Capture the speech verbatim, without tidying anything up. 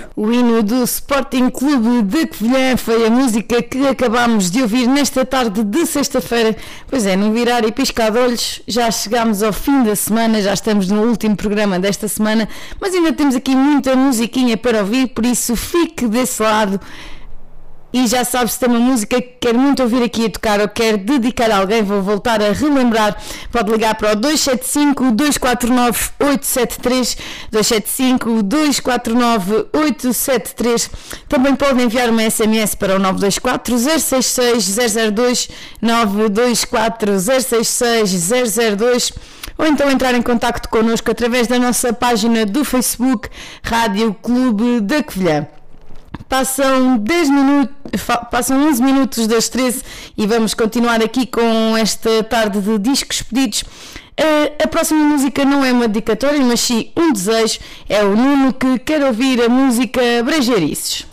O hino do Sporting Clube de Covilhã foi a música que acabámos de ouvir nesta tarde de sexta-feira. Pois é, no virar e piscar de olhos, já chegámos ao fim da semana, já estamos no último programa desta semana, mas ainda temos aqui muita musiquinha para ouvir, por isso fique desse lado. E já sabe, se tem uma música que quer muito ouvir aqui a tocar ou quer dedicar a alguém, vou voltar a relembrar, pode ligar para o dois sete cinco, dois quatro nove, oito sete três, dois sete cinco, dois quatro nove, oito sete três. Também pode enviar uma S M S para o nove dois quatro, zero seis seis, zero zero dois, nove dois quatro, zero seis seis, zero zero dois, ou então entrar em contacto connosco através da nossa página do Facebook, Rádio Clube da Covilhã. Passam dez minutos, passam onze minutos das treze e vamos continuar aqui com esta tarde de discos pedidos. A, a próxima música não é uma dedicatória, mas sim um desejo. É o Nuno que quer ouvir a música Brejeirices.